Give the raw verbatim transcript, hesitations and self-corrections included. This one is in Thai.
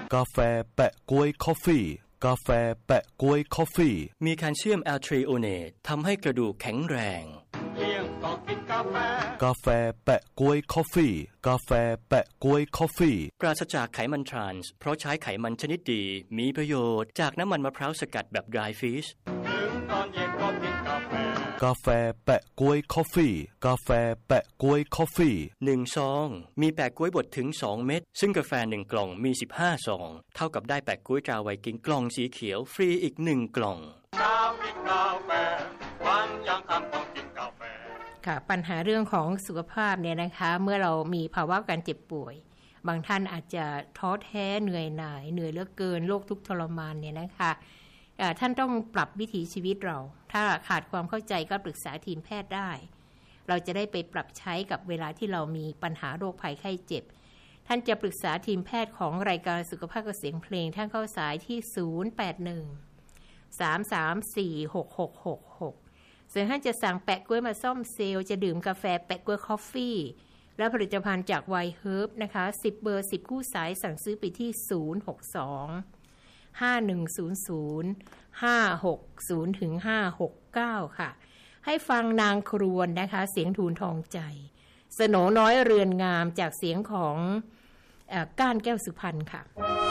กาแฟแปะก๊วยคอฟฟี่กาแฟแปะก๊วยคอฟฟี่มีแคลเซียมแอลทริโอเนตทำให้กระดูกแข็งแรงเที่ยงก็กินกาแฟกาแฟแปะก๊วยคอฟฟี่กาแฟแปะก๊วยคอฟฟี่ปราศจากไขมันทรานส์เพราะใช้ไขมันชนิดดีมีประโยชน์จากน้ำมันมะพร้าวสกัดแบบ dry fish ถึงตอนเย็นก็กินกาแฟกาแฟแปะก๊วยคอฟฟี่กาแฟแปะก๊วยคอฟฟี่หนึ่งซองมีแปะก๊วยบดถึงสองเม็ดซึ่งกาแฟหนึ่งกล่องมีสิบห้าซองเท่ากับได้แปะก๊วยตราไวกิ้งกล่องสีเขียวฟรีอีกหนึ่งกล่องเช้ากินกาแฟวันยังค่ำต้องกินกาแฟค่ะปัญหาเรื่องของสุขภาพเนี่ยนะคะเมื่อเรามีภาวะการเจ็บป่วยบางท่านอาจจะท้อแท้เหนื่อยหน่ายเหนื่อยเหลือเกินโรคทุกข์ทรมานเนี่ยนะคะท่านต้องปรับวิถีชีวิตเราถ้าขาดความเข้าใจก็ปรึกษาทีมแพทย์ได้เราจะได้ไปปรับใช้กับเวลาที่เรามีปัญหาโรคภัยไข้เจ็บท่านจะปรึกษาทีมแพทย์ของรายการสุขภาพกับเสียงเพลงท่านเข้าสายที่ศูนย์ แปด หนึ่ง สาม สาม สี่ หก หก หก หกส่วนท่านจะสั่งแปะกล้วยมาซ่อมเซลล์จะดื่มกาแฟแปะกล้วยคอฟฟี่และผลิตภัณฑ์จากไวเฮิร์บนะคะสิบเบอร์สิบคู่สายสั่งซื้อไปที่ศูนย์ หก สอง ห้า หนึ่ง ศูนย์ ศูนย์ ห้า หก ศูนย์ ถึง ห้า หก เก้าค่ะให้ฟังนางครวญนะคะเสียงทูลทองใจสโหนน้อยเรือนงามจากเสียงของเอ่อก้านแก้วสุพรรณค่ะ